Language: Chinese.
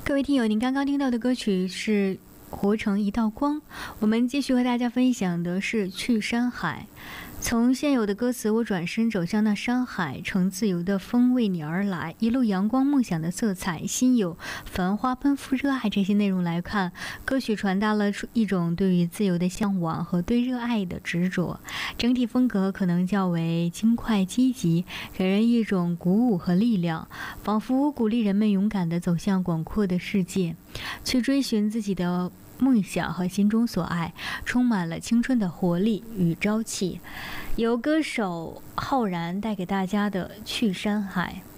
各位听友，您刚刚听到的歌曲是活成一道光。我们继续和大家分享的是去山海。从现有的歌词我转身走向那山海，乘自由的风为你而来，一路阳光梦想的色彩，心有繁花奔赴热爱这些内容来看，歌曲传达了一种对于自由的向往和对热爱的执着。整体风格可能较为轻快积极，给人一种鼓舞和力量，仿佛鼓励人们勇敢地走向广阔的世界，去追寻自己的梦想和心中所爱，充满了青春的活力与朝气。由歌手浩然带给大家的《去山海》。